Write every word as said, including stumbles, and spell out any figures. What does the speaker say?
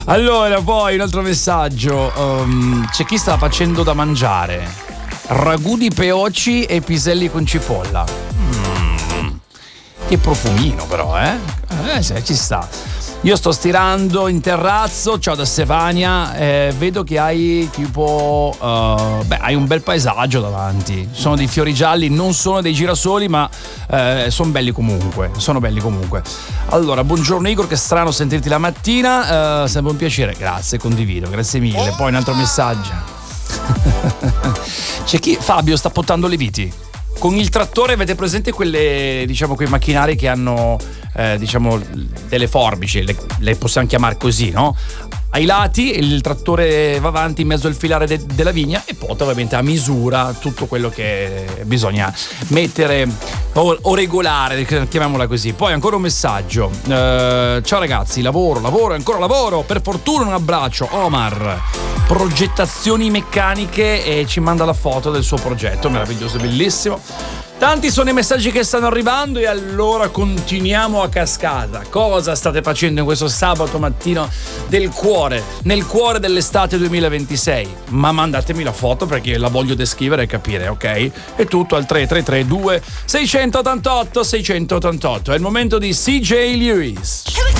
Allora, poi un altro messaggio. Um, c'è chi sta facendo da mangiare ragù di peoci e piselli con cipolla. Mm, che profumino però, eh? Eh, se ci sta. Io sto stirando in terrazzo, ciao da Stefania, eh, vedo che hai tipo, uh, beh, hai un bel paesaggio davanti, sono dei fiori gialli, non sono dei girasoli, ma eh, sono belli comunque, sono belli comunque. Allora, buongiorno Igor, che strano sentirti la mattina, uh, sempre un piacere, grazie, condivido, grazie mille. Poi un altro messaggio. C'è chi, Fabio sta portando le viti. Con il trattore avete presente quelle, diciamo, quei macchinari che hanno, eh, diciamo, delle forbici, le, le possiamo chiamare così, no? Ai lati il trattore va avanti in mezzo al filare de- della vigna e porta ovviamente a misura tutto quello che bisogna mettere o, o regolare, chiamiamola così. Poi ancora un messaggio. Uh, ciao ragazzi, lavoro, lavoro e ancora lavoro. Per fortuna un abbraccio. Omar, progettazioni meccaniche, e ci manda la foto del suo progetto, meraviglioso, bellissimo. Tanti sono i messaggi che stanno arrivando e allora continuiamo a cascata. Cosa state facendo in questo sabato mattino del cuore, nel cuore dell'estate duemilaventisei? Ma mandatemi la foto perché la voglio descrivere e capire, ok? È tutto al tre tre tre due sei otto otto sei otto otto. È il momento di C J Lewis.